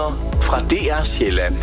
Nyheder fra DR Sjælland.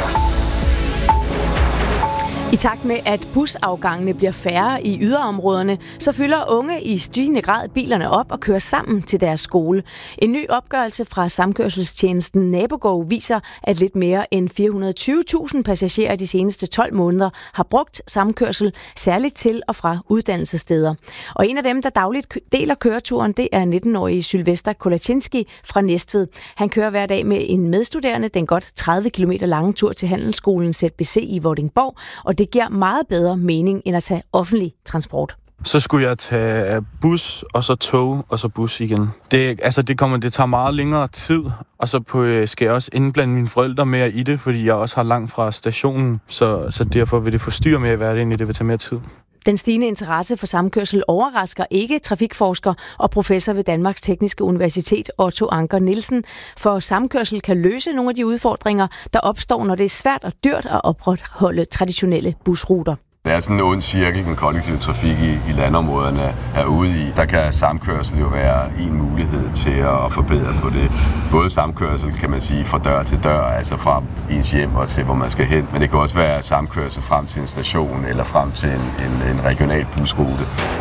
I takt med, at busafgangene bliver færre i yderområderne, så fylder unge i stigende grad bilerne op og kører sammen til deres skole. En ny opgørelse fra samkørselstjenesten NaboGo viser, at lidt mere end 420.000 passagerer de seneste 12 måneder har brugt samkørsel, særligt til og fra uddannelsessteder. Og en af dem, der dagligt deler køreturen, det er 19-årige Sylvester Kolaczynski fra Næstved. Han kører hver dag med en medstuderende den godt 30 km lange tur til handelsskolen ZBC i Vordingborg, og det giver meget bedre mening end at tage offentlig transport. Så skulle jeg tage bus, og så tog, og så bus igen. Det tager meget længere tid, og så skal jeg også indblande mine forældre mere i det, fordi jeg også har langt fra stationen, så derfor vil det forstyrre mere i hverdagen, det vil tage mere tid. Den stigende interesse for samkørsel overrasker ikke trafikforsker og professor ved Danmarks Tekniske Universitet Otto Anker Nielsen, for samkørsel kan løse nogle af de udfordringer, der opstår, når det er svært og dyrt at opretholde traditionelle busruter. Det er sådan en ond cirkel, den kollektive trafik i landområderne er ude i. Der kan samkørsel jo være en mulighed til at forbedre på det. Både samkørsel, kan man sige, fra dør til dør, altså fra ens hjem og til, hvor man skal hen. Men det kan også være samkørsel frem til en station eller frem til en regional busrute.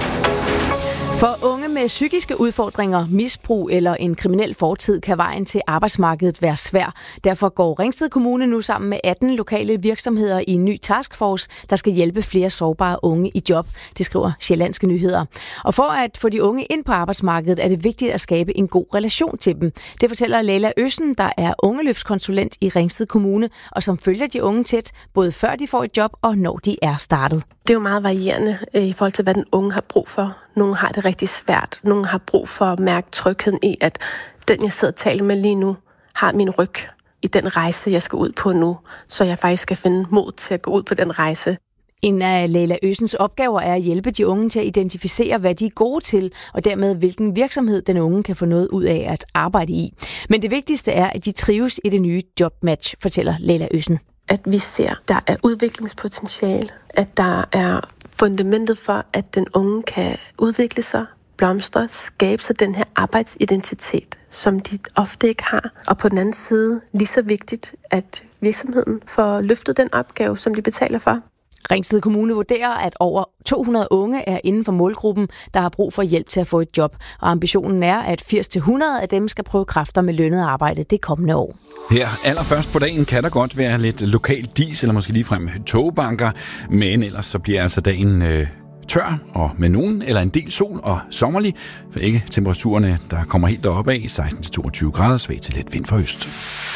For unge med psykiske udfordringer, misbrug eller en kriminel fortid kan vejen til arbejdsmarkedet være svær. Derfor går Ringsted Kommune nu sammen med 18 lokale virksomheder i en ny taskforce, der skal hjælpe flere sårbare unge i job, det skriver Sjællandske Nyheder. Og for at få de unge ind på arbejdsmarkedet, er det vigtigt at skabe en god relation til dem. Det fortæller Leila Øssen, der er ungeløftskonsulent i Ringsted Kommune, og som følger de unge tæt, både før de får et job og når de er startet. Det er jo meget varierende i forhold til, hvad den unge har brug for. Nogle har det rigtig svært. Nogle har brug for at mærke trygheden i, at den, jeg sidder og taler med lige nu, har min ryg i den rejse, jeg skal ud på nu, så jeg faktisk skal finde mod til at gå ud på den rejse. En af Leila Øssens opgaver er at hjælpe de unge til at identificere, hvad de er gode til, og dermed hvilken virksomhed den unge kan få noget ud af at arbejde i. Men det vigtigste er, at de trives i det nye jobmatch, fortæller Leila Øssen. At vi ser, der er udviklingspotentiale, at der er fundamentet for, at den unge kan udvikle sig, blomstre, skabe sig den her arbejdsidentitet, som de ofte ikke har. Og på den anden side, lige så vigtigt, at virksomheden får løftet den opgave, som de betaler for. Ringsted Kommune vurderer, at over 200 unge er inden for målgruppen, der har brug for hjælp til at få et job. Og ambitionen er, at 80-100 af dem skal prøve kræfter med lønnet arbejde det kommende år. Her allerførst på dagen kan der godt være lidt lokal dis, eller måske ligefrem togbanker, men ellers så bliver altså dagen tør og med nogen eller en del sol og sommerlig, for ikke temperaturerne, der kommer helt deroppe af 16-22 grader, svag til lidt vind fra øst.